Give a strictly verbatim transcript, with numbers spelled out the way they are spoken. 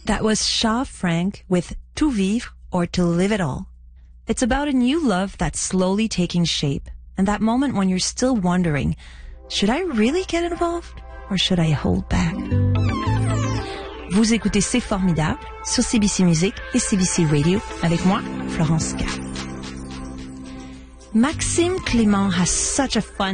That was Shaw Frank with To Vivre or To Live It All. It's about a new love that's slowly taking shape, and that moment when you're still wondering, should I really get involved or should I hold back? Vous écoutez C'est Formidable sur C B C Music et C B C Radio avec moi, Florence K. Maxime Clément has such a fun